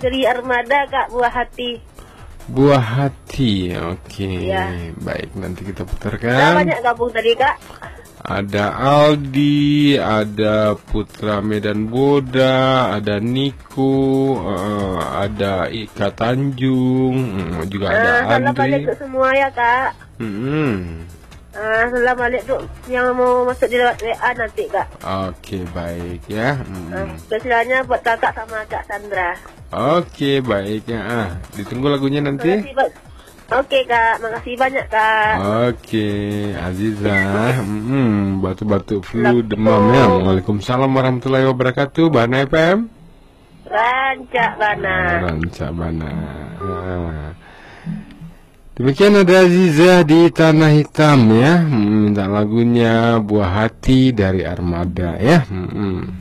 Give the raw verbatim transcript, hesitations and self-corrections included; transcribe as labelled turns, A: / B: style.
A: dari Armada Kak, Buah Hati.
B: Buah Hati, oke.
A: Iya.
B: Baik, nanti kita
A: Ada
B: putarkan.
A: banyak gabung tadi Kak.
B: Ada Aldi, ada Putra Medan Boda, ada Niko, eh, ada Ika Tanjung, mm, juga ada
A: Ah, salam
B: Andri.
A: balik untuk semua ya Kak.
B: Mm-mm.
A: Ah, salam balik untuk yang mau masuk di lewat W A nanti Kak.
B: Oke, baik ya.
A: Ah,
B: Mm.
A: spesialnya buat kakak sama Kak Sandra.
B: Oke, baik ya. Ah, ditunggu lagunya nanti.
A: Makasih, Pak. Oke Kak, makasih banyak Kak.
B: Oke, Aziza, mm, batu-batu flu demam ya. Waalaikumsalam warahmatullahi wabarakatuh. Bana F M.
A: Rancak Bana.
B: Rancak Bana. Nah. Demikian ada Aziza di Tanah Hitam ya. Minta lagunya Buah Hati dari Armada ya. Hmm.